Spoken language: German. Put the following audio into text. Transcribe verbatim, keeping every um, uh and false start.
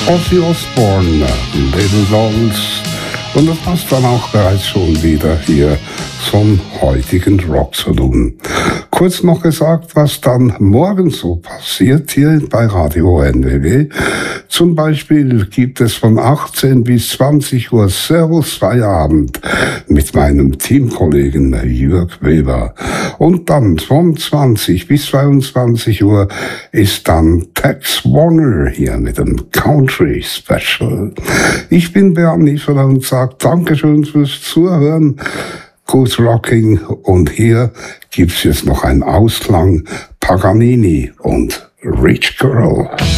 Ozzy Osbourne, Little Dolls. Und das passt dann auch bereits schon wieder hier zum heutigen Rocksaloon. Kurz noch gesagt, was dann morgen so passiert hier bei Radio N W W. Zum Beispiel gibt es von achtzehn bis zwanzig Uhr Servus Feierabend mit meinem Teamkollegen Jörg Weber. Und dann von zwanzig bis zweiundzwanzig Uhr ist dann Tex Warner hier mit dem Country Special. Ich bin Bernd Niefeler und sage Dankeschön fürs Zuhören. Good Rocking, und hier gibt's jetzt noch einen Ausklang Paganini und Rich Girl.